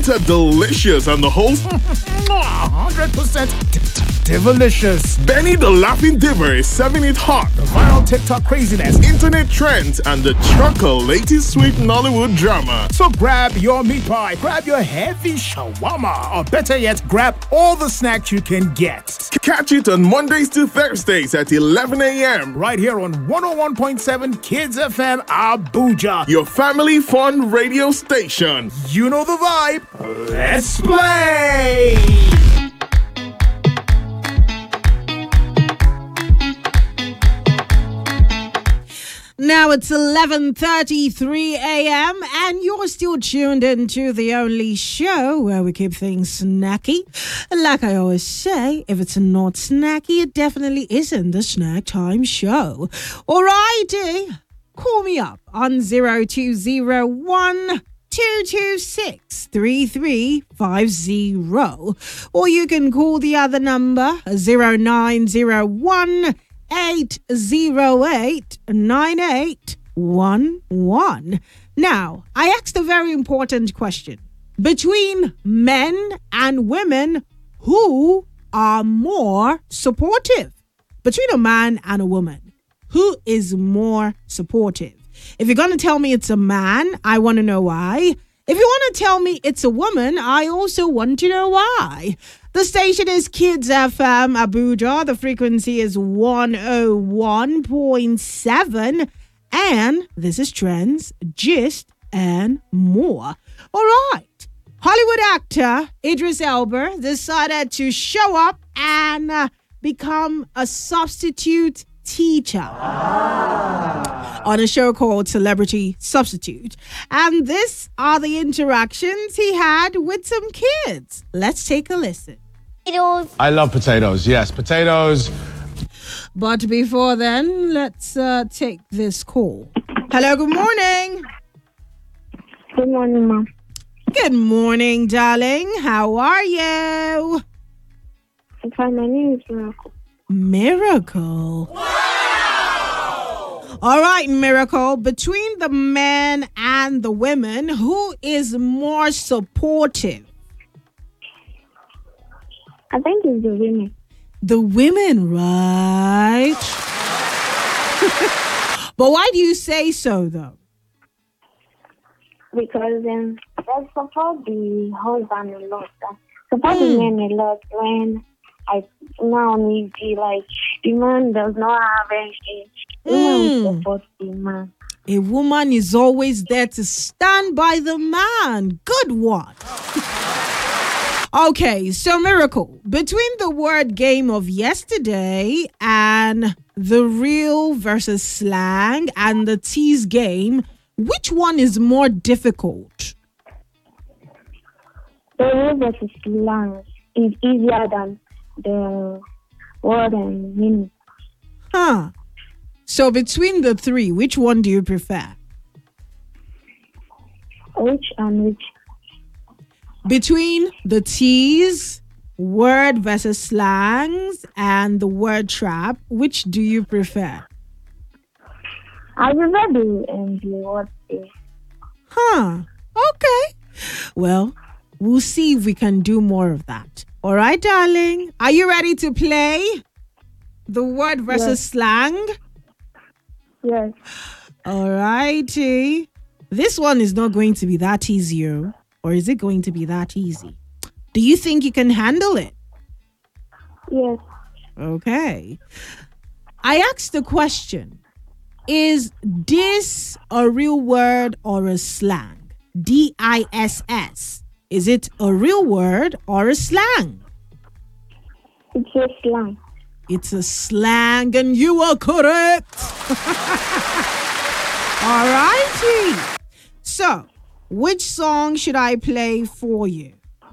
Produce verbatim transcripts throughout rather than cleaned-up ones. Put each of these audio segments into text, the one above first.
It's a delicious and the whole one hundred percent delicious. Benny the Laughing Diver is serving it hot. The viral TikTok craziness, internet trends, and the chocolatey sweet Nollywood drama. So grab your meat pie, grab your heavy shawarma, or better yet, grab all the snacks you can get. Catch it on Mondays to Thursdays at eleven a.m. right here on one oh one point seven Kids F M Abuja. Your family fun radio station. You know the vibe. Let's play! Now it's eleven thirty-three a.m. and you're still tuned into the only show where we keep things snacky. Like I always say, if it's not snacky, it definitely isn't the Snack Time Show. Alrighty, call me up on zero two zero one two two six three three five zero, or you can call the other number zero nine zero one eight zero eight nine eight one one. Now, I asked a very important question. Between men and women, who are more supportive? Between a man and a woman, who is more supportive? If you're going to tell me it's a man, I want to know why. If you want to tell me it's a woman, I also want to know why. The station is Kids F M Abuja. The frequency is one oh one point seven. And this is Trends, Gist, and more. All right. Hollywood actor Idris Elba decided to show up and uh, become a substitute teacher ah. on a show called Celebrity Substitute. And these are the interactions he had with some kids. Let's take a listen. Potatoes. I love potatoes, yes, potatoes. But before then, let's uh, take this call. Hello, good morning. Good morning, Mom. Good morning, darling. How are you? I'm fine. My name is Miracle. Miracle. Wow! All right, Miracle. Between the men and the women, who is more supportive? I think it's the women. The women, right? But why do you say so, though? Because um, they support the husband a lot. Support mm. the men a lot when I now need to, like, the man does not have anything. The Mm. woman support the man. A woman is always there to stand by the man. Good one. Okay, so Miracle, between the word game of yesterday and the real versus slang and the tease game, which one is more difficult? The real versus slang is easier than the word and meaning. Huh. So between the three, which one do you prefer? Which and which? Between the tease, word versus slangs, and the word trap, which do you prefer? I prefer the, um, the word thing. Huh. Okay. Well, we'll see if we can do more of that. All right, darling. Are you ready to play the word versus Yes. slang? Yes. All righty. This one is not going to be that easy, oh. Or is it going to be that easy? Do you think you can handle it? Yes. Okay. I asked the question, is this a real word or a slang? D I S S. Is it a real word or a slang? It's a slang. It's a slang and you are correct. All righty. So, which song should I play for you?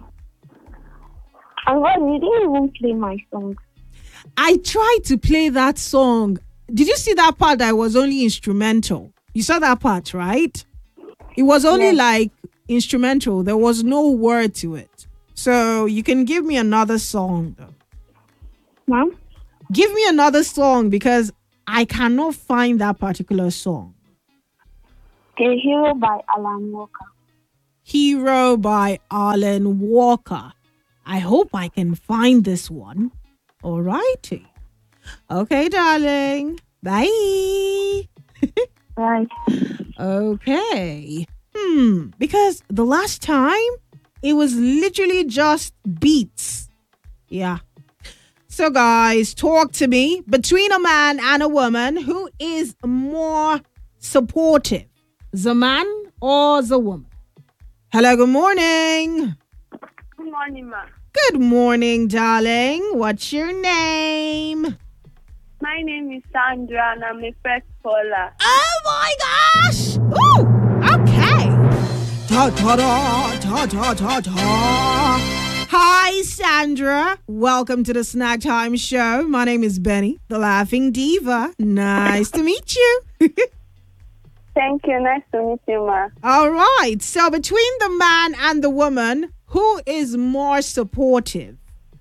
And what, you didn't even play my song. I tried to play that song. Did you see that part that was only instrumental? You saw that part, right? It was only Yes. like instrumental. There was no word to it. So you can give me another song though. Mom? Give me another song because I cannot find that particular song. The Hero by Alan Walker. Hero by Alan Walker. I hope I can find this one. Alrighty. Okay, darling. Bye. Right. Okay. Hmm. Because the last time it was literally just beats. Yeah. So, guys, talk to me. Between a man and a woman, who is more supportive? The man or the woman? Hello, good morning. Good morning, ma. Good morning, darling. What's your name? My name is Sandra and I'm a first caller. Oh my gosh! Ooh, okay. Ta ta da, ta ta ta ta. Hi, Sandra. Welcome to the Snack Time Show. My name is Benny, the Laughing Diva. Nice to meet you. Thank you. Nice to meet you, ma. All right. So between the man and the woman, who is more supportive?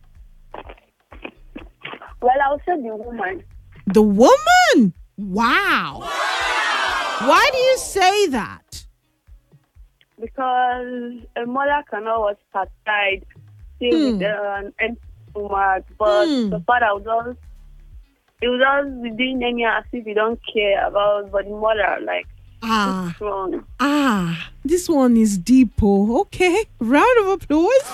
Well, I'll say the woman. The woman. Wow. Wow. Why do you say that? Because a mother cannot watch her child stay Hmm. with uh, an empty stomach, but Hmm. the father will just, he will just be doing anything as if he don't care about, but the mother, like, Ah. strong. Ah, this one is deep. Oh, okay. Round of applause.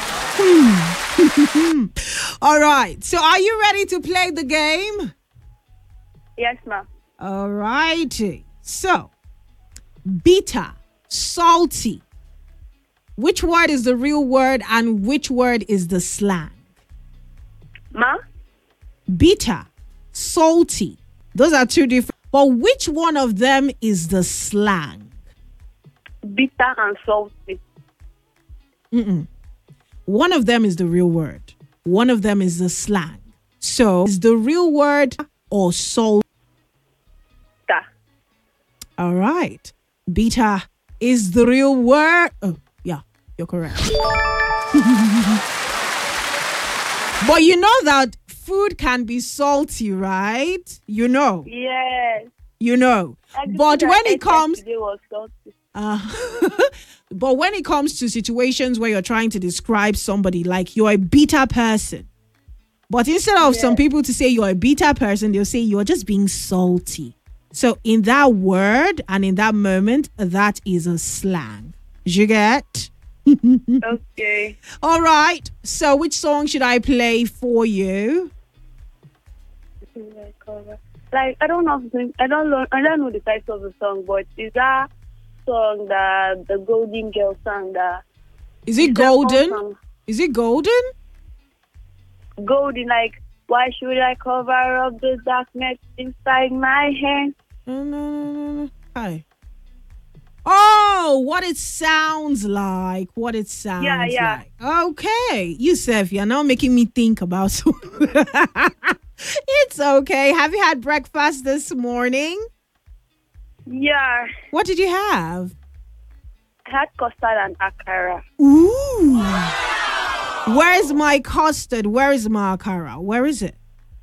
Hmm. All right. So, are you ready to play the game? Yes, ma'am. All righty. So, bitter, salty. Which word is the real word and which word is the slang? Ma? Bitter, salty. Those are two different. But which one of them is the slang? Bitter and salty. Mm-mm. One of them is the real word. One of them is the slang. So, is the real word or salt? Ta. All right. Bitter is the real word. Oh, yeah, you're correct. But you know that food can be salty, right? You know. Yes. You know. Everything But I when it ate comes yesterday was salty. Uh, but when it comes to situations where you're trying to describe somebody like you're a bitter person, but instead of Yeah. some people to say you're a bitter person, they'll say you're just being salty. So in that word and in that moment, that is a slang. You get? Okay. All right. So which song should I play for you? Like, I don't know. if the- I don't know. I don't know the title of the song, but is that song that the Golden Girl sang? That Is it is that golden? song? Is it golden? Golden, like, why should I cover up the darkness inside my hand? No, no, no, no, no. Hi. Oh, what it sounds like. What it sounds Yeah, yeah. like. Okay. Yusuf, you're now making me think about something. It's okay. Have you had breakfast this morning? Yeah, What did you have? I had custard and akara. Ooh. Where is my custard? Where is my akara? Where is it?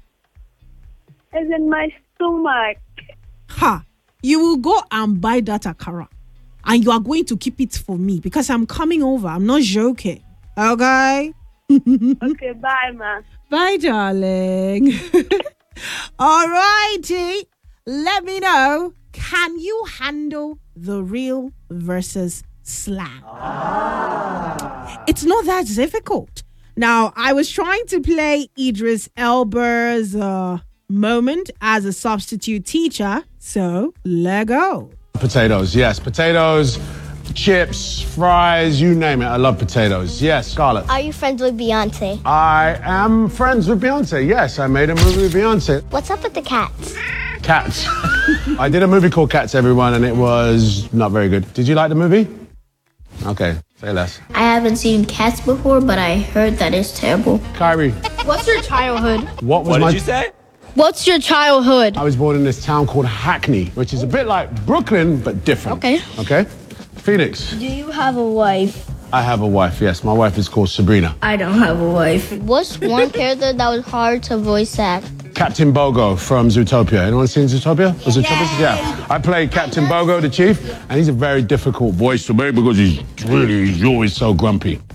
It's in my stomach. Ha. You will go and buy that akara. And you are going to keep it for me because I'm coming over. I'm not joking. Okay? Okay, bye, man. Bye, darling. All righty. Let me know. Can you handle the real versus slang? It's not that difficult. Now, I was trying to play Idris Elba's uh, moment as a substitute teacher. So, let go. Potatoes, yes. Potatoes, chips, fries, you name it. I love potatoes. Yes, Scarlett. Are you friends with Beyonce? I am friends with Beyonce. Yes, I made a movie with Beyonce. What's up with the cats? Cats. I did a movie called Cats, everyone, and it was not very good. Did you like the movie? Okay, say less. I haven't seen Cats before, but I heard that it's terrible. Kyrie, What's your childhood? what was What my... did you say? What's your childhood? I was born in this town called Hackney, which is a bit like Brooklyn, but different. Okay. Okay? Phoenix. Do you have a wife? I have a wife, yes. My wife is called Sabrina. I don't have a wife. What's one character that was hard to voice act? Captain Bogo from Zootopia. Anyone seen Zootopia? Or Zootopia? Yeah. I played Captain Bogo, the chief, and he's a very difficult voice to make because he's really, he's always so grumpy.